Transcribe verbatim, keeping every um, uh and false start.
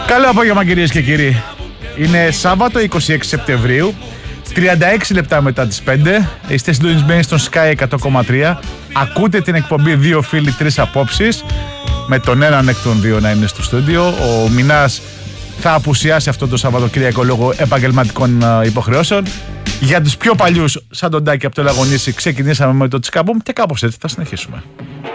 Καλό απόγευμα κυρίες και κύριοι. Είναι Σάββατο είκοσι έξι Σεπτεμβρίου, τριάντα έξι λεπτά μετά τις πέντε. Είστε συντονισμένοι στον Sky εκατό κόμμα τρία. Ακούτε την εκπομπή Δύο Φίλοι Τρεις Απόψεις, με τον έναν εκ των δύο να είναι στο στούντιο. Ο Μινάς θα απουσιάσει αυτό το Σαββατοκύριακο λόγω επαγγελματικών υποχρεώσεων. Για τους πιο παλιούς, σαν τον Τάκη από το Λαγωνίσι, ξεκινήσαμε με το Τσικαμπούμ και κάπως έτσι θα συνεχίσουμε.